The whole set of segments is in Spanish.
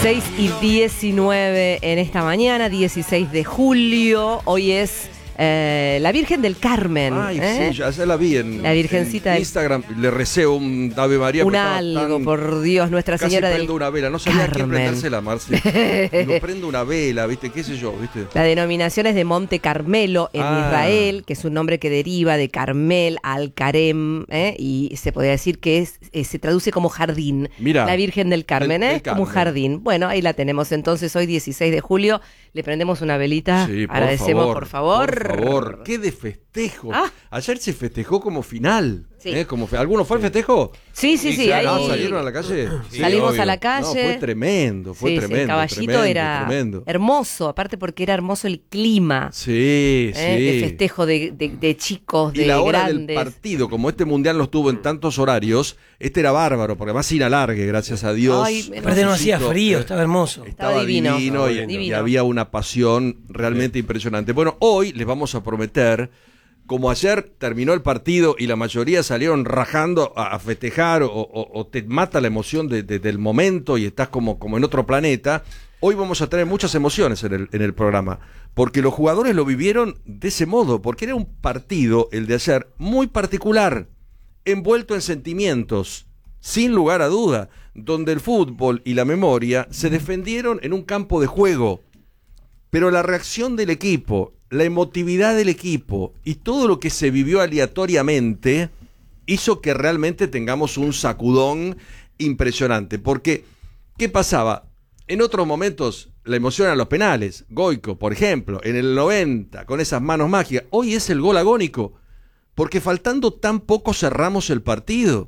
6:19 en esta mañana, 16 de julio. Hoy es la Virgen del Carmen. Ay, sí, ya la vi en la Virgencita en Instagram. Le recé un Ave María. Un algo, por Dios, Nuestra Señora del prendo una vela. No sabía a quién Carmen. prendérsela, Marce. Digo, prendo una vela, ¿viste? ¿Qué sé yo? ¿Viste? La denominación es de Monte Carmelo en Israel, que es un nombre que deriva de Carmel al Carem, y se podría decir que se traduce como jardín. Mirá, la Virgen del Carmen, del como un jardín. Bueno, ahí la tenemos entonces hoy 16 de julio. Le prendemos una velita. Sí, agradecemos, por favor. Por favor, qué de festejo. Ah. Ayer se festejó como final. Sí. ¿Alguno fue al festejo? Sí. Claro, Ahí ¿salieron a la calle? Sí, salimos obvio. a la calle. No, fue tremendo, Sí, el caballito era hermoso, aparte porque era hermoso el clima. Sí, sí. De festejo de chicos, de y la hora grandes. del partido, como este mundial los tuvo en tantos horarios, este era bárbaro, porque además sin alargue, gracias a Dios. Ay, aparte no hacía frío, estaba hermoso. Estaba divino, y había una pasión realmente impresionante. Bueno, hoy les vamos a prometer, como ayer terminó el partido y la mayoría salieron rajando a festejar o te mata la emoción del momento y estás como en otro planeta, hoy vamos a tener muchas emociones en el programa, porque los jugadores lo vivieron de ese modo, porque era un partido, el de ayer, muy particular, envuelto en sentimientos, sin lugar a duda, donde el fútbol y la memoria se defendieron en un campo de juego. Pero la reacción del equipo, la emotividad del equipo y todo lo que se vivió aleatoriamente hizo que realmente tengamos un sacudón impresionante. Porque, ¿qué pasaba? En otros momentos la emoción eran los penales. Goico, por ejemplo, en el 90, con esas manos mágicas. Hoy es el gol agónico, porque faltando tan poco cerramos el partido.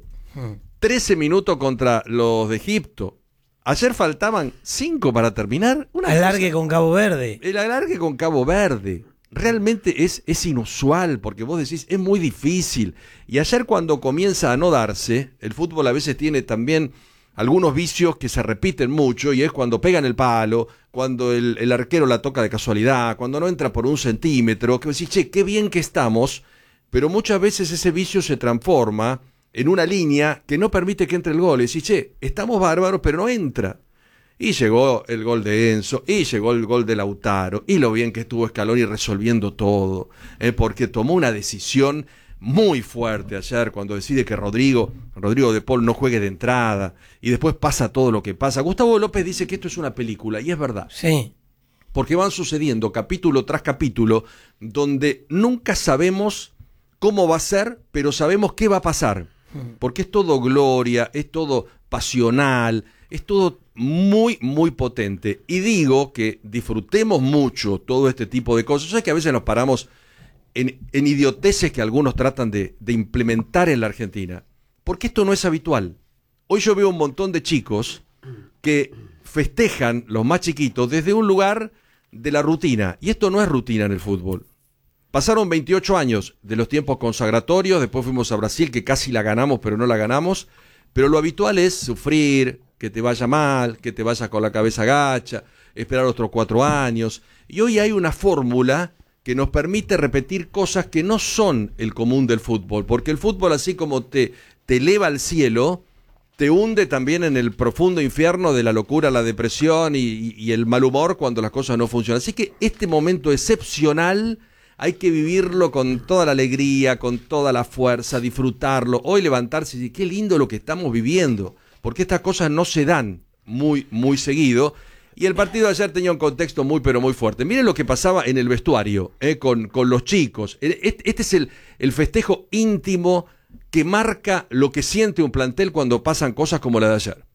13 minutos contra los de Egipto. Ayer faltaban 5 para terminar. Alargue con Cabo Verde. El alargue con Cabo Verde. Realmente es inusual, porque vos decís, es muy difícil. Y ayer cuando comienza a no darse, el fútbol a veces tiene también algunos vicios que se repiten mucho, y es cuando pegan el palo, cuando el arquero la toca de casualidad, cuando no entra por un centímetro, que decís, che, qué bien que estamos, pero muchas veces ese vicio se transforma en una línea que no permite que entre el gol. Y decís, che, estamos bárbaros, pero no entra. Y llegó el gol de Enzo, y llegó el gol de Lautaro, y lo bien que estuvo Scaloni resolviendo todo, porque tomó una decisión muy fuerte ayer cuando decide que Rodrigo de Paul no juegue de entrada, y después pasa todo lo que pasa. Gustavo López dice que esto es una película, y es verdad. Sí. Porque van sucediendo capítulo tras capítulo, donde nunca sabemos cómo va a ser, pero sabemos qué va a pasar. Porque es todo gloria, es todo pasional, es todo muy, muy potente. Y digo que disfrutemos mucho todo este tipo de cosas. Yo sé que a veces nos paramos en idioteces que algunos tratan de implementar en la Argentina, porque esto no es habitual. Hoy yo veo un montón de chicos que festejan, los más chiquitos, desde un lugar de la rutina. Y esto no es rutina en el fútbol. Pasaron 28 años de los tiempos consagratorios, después fuimos a Brasil, que casi la ganamos, pero no la ganamos. Pero lo habitual es sufrir, que te vaya mal, que te vayas con la cabeza gacha, esperar otros 4 años. Y hoy hay una fórmula que nos permite repetir cosas que no son el común del fútbol, porque el fútbol, así como te eleva al cielo, te hunde también en el profundo infierno de la locura, la depresión y el mal humor cuando las cosas no funcionan. Así que este momento excepcional hay que vivirlo con toda la alegría, con toda la fuerza, disfrutarlo. Hoy levantarse y decir, qué lindo lo que estamos viviendo, porque estas cosas no se dan muy, muy seguido. Y el partido de ayer tenía un contexto muy, pero muy fuerte. Miren lo que pasaba en el vestuario, con los chicos. Este es el festejo íntimo que marca lo que siente un plantel cuando pasan cosas como la de ayer.